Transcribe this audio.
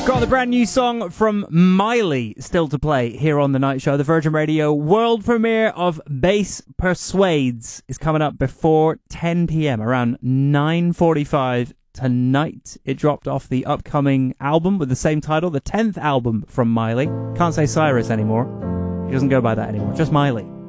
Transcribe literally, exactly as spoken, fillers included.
Got the brand new song from Miley still to play here on The Night Show. The Virgin Radio world premiere of Bass Persuades is coming up before ten p.m, around nine forty-five tonight. It dropped off the upcoming album with the same title, the tenth album from Miley. Can't say Cyrus anymore. He doesn't go by that anymore, just Miley.